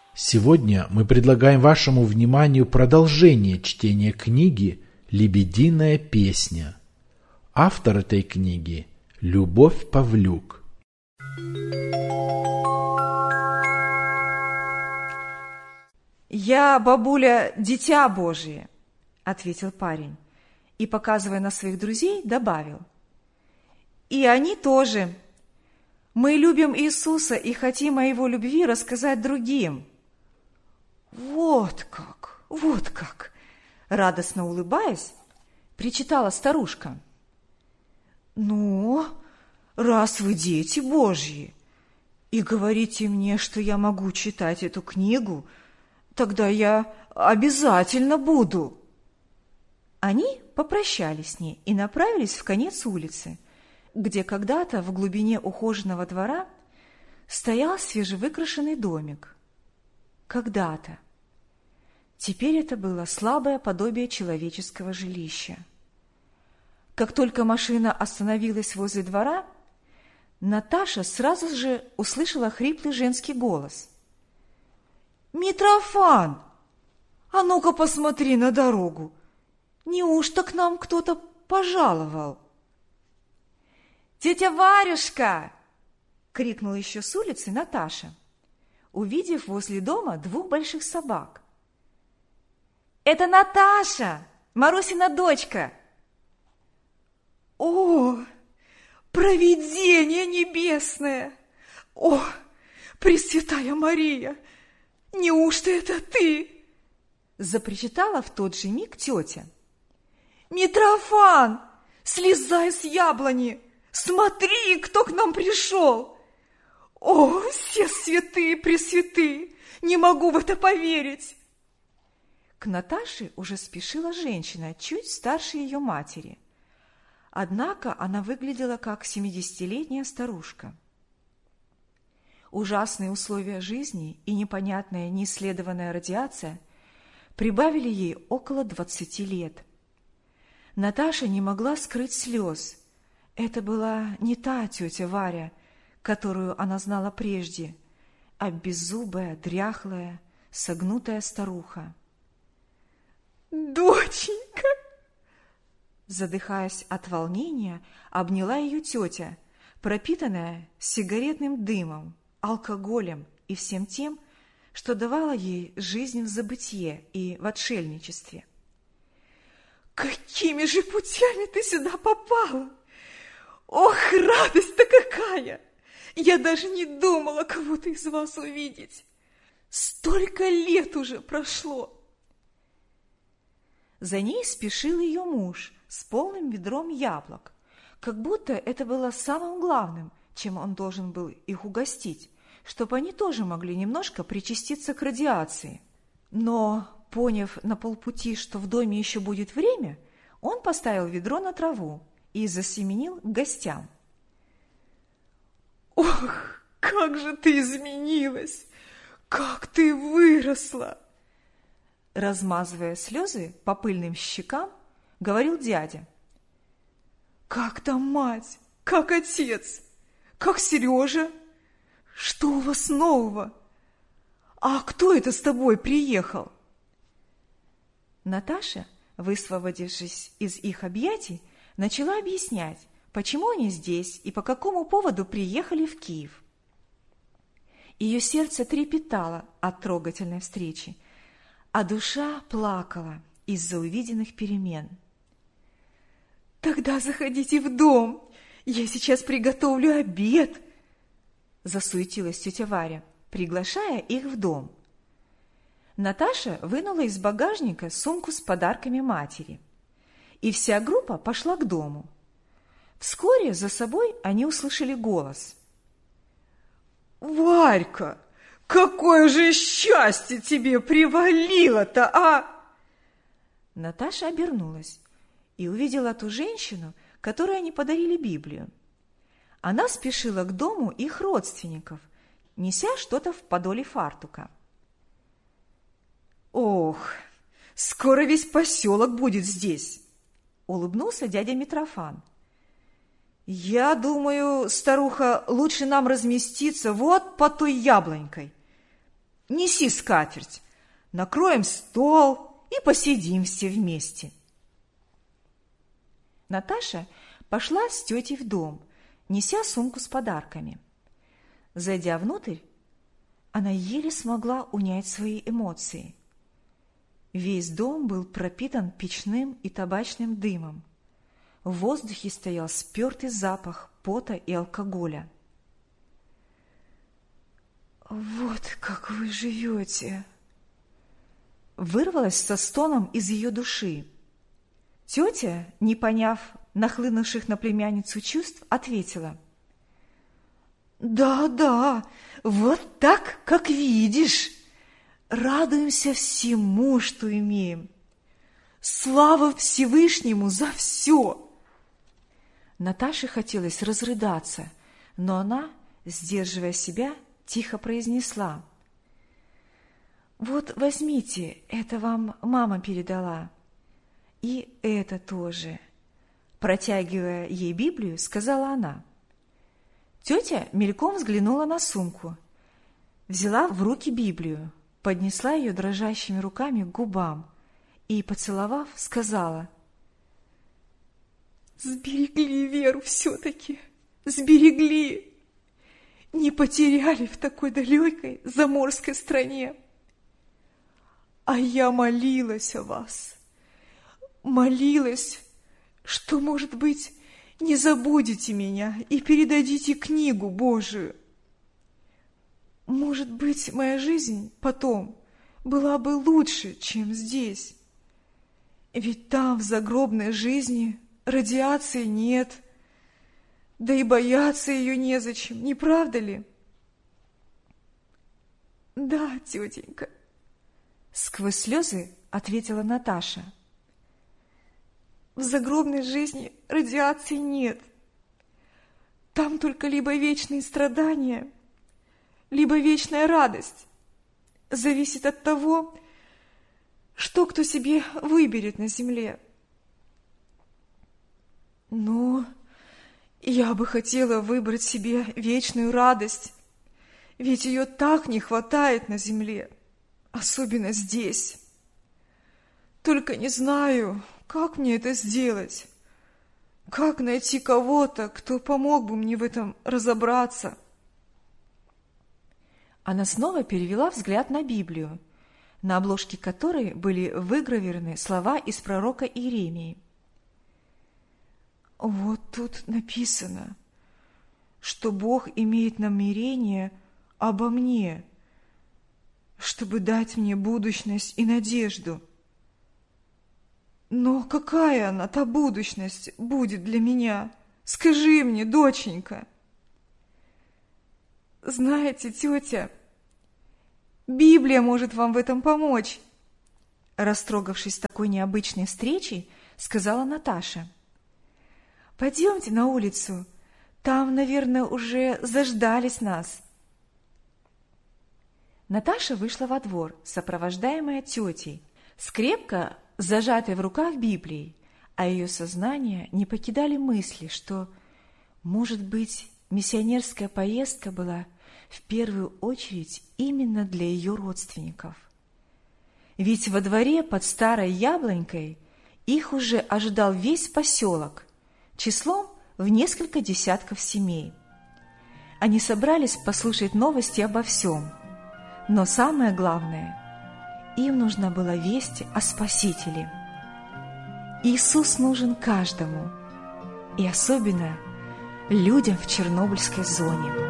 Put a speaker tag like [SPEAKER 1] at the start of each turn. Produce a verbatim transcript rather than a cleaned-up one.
[SPEAKER 1] Сегодня мы предлагаем вашему вниманию продолжение чтения книги «Лебединая песня». Автор этой книги – Любовь Павлюк.
[SPEAKER 2] «Я, бабуля, дитя Божие», — ответил парень и, показывая на своих друзей, добавил. «И они тоже. Мы любим Иисуса и хотим о Его любви рассказать другим». «Вот как, вот как!» — радостно улыбаясь, причитала старушка. «Ну, раз вы дети Божьи и говорите мне, что я могу читать эту книгу, тогда я обязательно буду». Они попрощались с ней и направились в конец улицы, где когда-то в глубине ухоженного двора стоял свежевыкрашенный домик. Когда-то. Теперь это было слабое подобие человеческого жилища. Как только машина остановилась возле двора, Наташа сразу же услышала хриплый женский голос. «Митрофан, а ну-ка посмотри на дорогу! Неужто к нам кто-то пожаловал?» «Тетя Варюшка!» — крикнула еще с улицы Наташа, увидев возле дома двух больших собак. «Это Наташа, Марусина дочка!» «О, провидение небесное! О, Пресвятая Мария! Неужто это ты?» — запричитала в тот же миг тетя. «Митрофан, слезай с яблони! Смотри, кто к нам пришел! О, все святые, пресвятые! Не могу в это поверить!» К Наташе уже спешила женщина, чуть старше ее матери. Однако она выглядела как семидесятилетняя старушка. Ужасные условия жизни и непонятная неисследованная радиация прибавили ей около двадцати лет. Наташа не могла скрыть слез. Это была не та тетя Варя, которую она знала прежде, а беззубая, дряхлая, согнутая старуха. «Доченька!» Задыхаясь от волнения, обняла ее тетя, пропитанная сигаретным дымом, алкоголем и всем тем, что давало ей жизнь в забытье и в отшельничестве. «Какими же путями ты сюда попала? Ох, радость-то какая! Я даже не думала кого-то из вас увидеть. Столько лет уже прошло!» За ней спешил ее муж с полным ведром яблок, как будто это было самым главным, чем он должен был их угостить, чтобы они тоже могли немножко причаститься к радиации. Но, поняв на полпути, что в доме еще будет время, он поставил ведро на траву и засеменил к гостям. «Ох, как же ты изменилась! Как ты выросла!» Размазывая слезы по пыльным щекам, говорил дядя. «Как там мать? Как отец? Как Сережа? Что у вас нового? А кто это с тобой приехал?» Наташа, высвободившись из их объятий, начала объяснять, почему они здесь и по какому поводу приехали в Киев. Ее сердце трепетало от трогательной встречи, а душа плакала из-за увиденных перемен. «Тогда заходите в дом, я сейчас приготовлю обед!» Засуетилась тетя Варя, приглашая их в дом. Наташа вынула из багажника сумку с подарками матери, и вся группа пошла к дому. Вскоре за собой они услышали голос. «Варька, какое же счастье тебе привалило-то, а!» Наташа обернулась и увидела ту женщину, которой они подарили Библию. Она спешила к дому их родственников, неся что-то в подоле фартука. «Ох, скоро весь поселок будет здесь!» — улыбнулся дядя Митрофан. «Я думаю, старуха, лучше нам разместиться вот под той яблонькой. неси скатерть, накроем стол и посидим все вместе. Наташа пошла с тетей в дом, неся сумку с подарками. Зайдя внутрь, она еле смогла унять свои эмоции. Весь дом был пропитан печным и табачным дымом. В воздухе стоял спертый запах пота и алкоголя. «Вот как вы живете!» Вырвалась со стоном из ее души. Тетя, не поняв нахлынувших на племянницу чувств, ответила: «Да, да, вот так, как видишь. Радуемся всему, что имеем. Слава Всевышнему за все!» Наташе хотелось разрыдаться, но она, сдерживая себя, тихо произнесла: «Вот возьмите, это вам мама передала. И это тоже». Протягивая ей Библию, сказала она. Тетя мельком взглянула на сумку, взяла в руки Библию, поднесла ее дрожащими руками к губам и, поцеловав, сказала: «Сберегли веру все-таки, сберегли, не потеряли в такой далекой заморской стране. А я молилась о вас, молилась, что, может быть, не забудете меня и передадите книгу Божию. Может быть, моя жизнь потом была бы лучше, чем здесь. Ведь там, в загробной жизни, радиации нет, да и бояться ее незачем, не правда ли?» «Да, тетенька», — сквозь слезы ответила Наташа. «В загробной жизни радиации нет. Там только либо вечные страдания, либо вечная радость. Зависит от того, что кто себе выберет на земле. Ну, я бы хотела выбрать себе вечную радость, ведь ее так не хватает на земле, особенно здесь. Только не знаю, как мне это сделать, как найти кого-то, кто помог бы мне в этом разобраться». Она снова перевела взгляд на Библию, на обложке которой были выгравированы слова из пророка Иеремии. «Вот тут написано, что Бог имеет намерение обо мне, чтобы дать мне будущность и надежду. Но какая она, та будущность, будет для меня? Скажи мне, доченька». «Знаете, тетя, Библия может вам в этом помочь», — растрогавшись такой необычной встречей, сказала Наташа. «Пойдемте на улицу, там, наверное, уже заждались нас». Наташа вышла во двор, сопровождаемая тетей, с крепко зажатой в руках Библией, а ее сознание не покидали мысли, что, может быть, миссионерская поездка была в первую очередь именно для ее родственников. Ведь во дворе под старой яблонькой их уже ожидал весь поселок, числом в несколько десятков семей. Они собрались послушать новости обо всем, но самое главное, им нужна была весть о Спасителе. Иисус нужен каждому, и особенно людям в Чернобыльской зоне.